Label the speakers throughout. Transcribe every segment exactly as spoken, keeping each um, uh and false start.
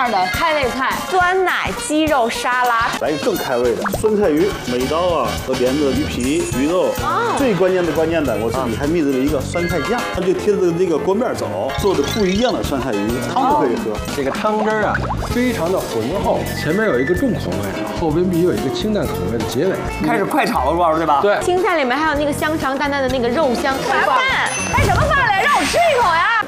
Speaker 1: 样的开胃菜，
Speaker 2: 酸奶鸡肉沙拉，
Speaker 3: 来一个更开胃的酸菜鱼，每刀啊都连着鱼皮、鱼肉。哦，最关键的关键的，我这里还秘制了一个酸菜酱，它就贴着这个锅面走，做的不一样的酸菜鱼汤都可以喝。
Speaker 4: 这个汤汁啊，非常的浑厚，前面有一个重口味的，后边必须有一个清淡口味的结尾。
Speaker 5: 开始快炒了，陆老师对吧？
Speaker 4: 对。
Speaker 2: 青菜里面还有那个香肠淡淡的那个肉香。
Speaker 1: 啥饭？开什么饭来？让我吃一口呀！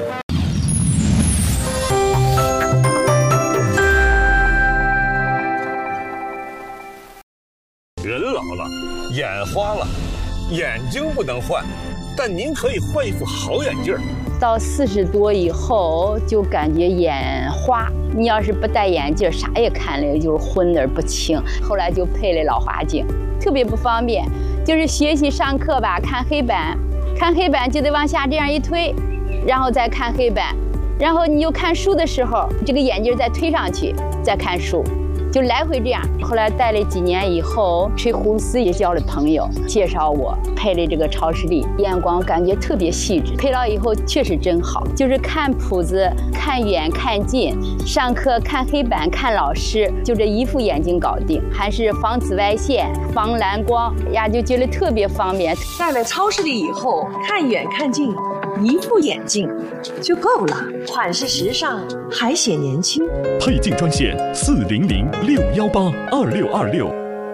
Speaker 6: 人老了，眼花了，眼睛不能换，但您可以换一副好眼镜。
Speaker 7: 到四十多以后，就感觉眼花。你要是不戴眼镜，啥也看了就是昏而不清。后来就配了老花镜，特别不方便。就是学习上课吧，看黑板，看黑板就得往下这样一推，然后再看黑板，然后你又看书的时候，这个眼镜再推上去，再看书。就来回这样，后来戴了几年以后，吹胡丝也交了朋友，介绍我配了这个超视力，眼光感觉特别细致。配了以后确实真好，就是看谱子、看远看近，上课看黑板、看老师，就这一副眼镜搞定，还是防紫外线、防蓝光呀，就觉得特别方便。
Speaker 8: 戴了超视力以后，看远看近，一副眼镜就够了，款式时尚，还显年轻。
Speaker 9: 配镜专线四零零六幺八二六二六。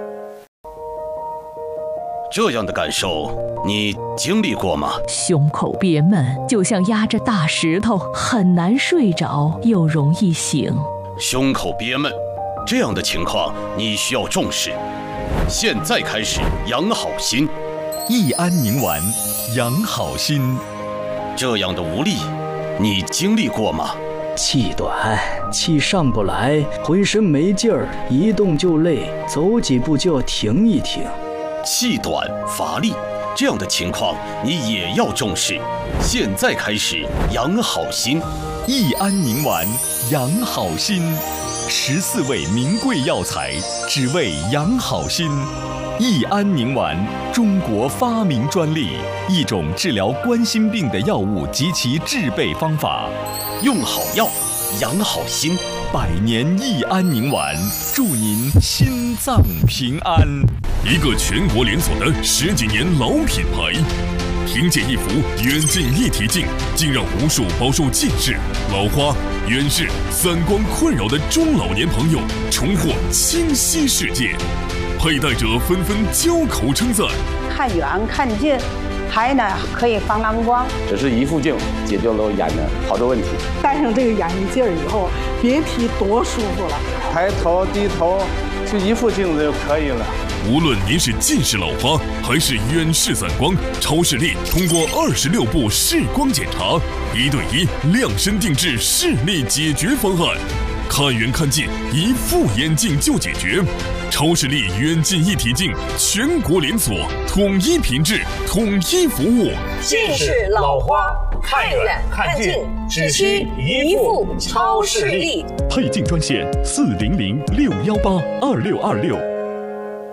Speaker 10: 这样的感受你经历过吗？
Speaker 11: 胸口憋闷，就像压着大石头，很难睡着，又容易醒。
Speaker 10: 胸口憋闷，这样的情况你需要重视。现在开始养好心，
Speaker 9: 益安宁丸，养好心。
Speaker 10: 这样的无力，你经历过吗？
Speaker 12: 气短，气上不来，浑身没劲儿，一动就累，走几步就要停一停。
Speaker 10: 气短乏力，这样的情况你也要重视。现在开始养好心，
Speaker 9: 益安宁丸，养好心。十四味名贵药材，只为养好心。益安宁丸，中国发明专利，一种治疗冠心病的药物及其制备方法。
Speaker 10: 用好药，养好心。
Speaker 9: 百年益安宁丸，祝您心脏平安。一个全国连锁的十几年老品牌，凭借一副远近一体镜，竟让无数饱受近视、老花、远视、散光困扰的中老年朋友重获清晰世界。佩戴者纷纷交口称赞，
Speaker 13: 看远看近，还呢可以防蓝光。
Speaker 14: 只是一副镜解决了我眼的好多问题。
Speaker 13: 戴上这个眼镜以后，别提多舒服了。
Speaker 3: 抬头低头，就一副镜子就可以了。
Speaker 9: 无论您是近视老花还是远视散光，超视力通过二十六步视光检查，一对一量身定制视力解决方案。看远看近，一副眼镜就解决。超视力远近一体镜，全国连锁，统一品质，统一服务。
Speaker 8: 近视老花，看远看近，只需一副超视力。
Speaker 9: 配镜专线四零零六幺八二六二六。